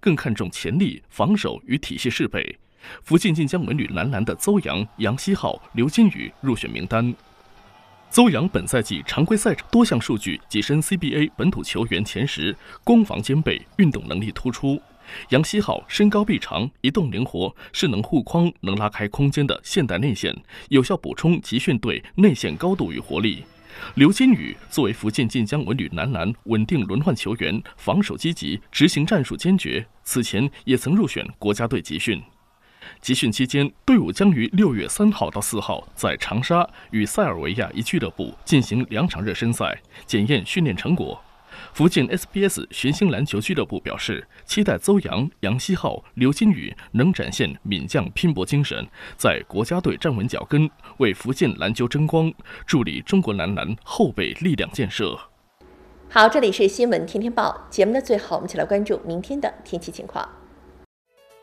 更看重潜力、防守与体系适配。福建晋江文旅男篮的邹阳、杨希浩、刘金宇入选名单。邹阳本赛季常规赛多项数据跻身 CBA 本土球员前10，攻防兼备，运动能力突出。杨希浩身高臂长，移动灵活，是能护框、能拉开空间的现代内线，有效补充集训队内线高度与活力。刘金宇作为福建晋江文旅男篮稳定轮换球员，防守积极，执行战术坚决，此前也曾入选国家队集训。集训期间，队伍将于6月3号到4号在长沙与塞尔维亚一俱乐部进行2场热身赛，检验训练成果。福建 SBS 玄星篮球俱乐部表示，期待邹阳、杨希浩、刘金宇能展现闽将拼搏精神，在国家队站稳脚跟，为福建篮球争光，助力中国男篮后备力量建设。 好，这里是新闻天天报节目的最后，我们一起来关注明天的天气情况。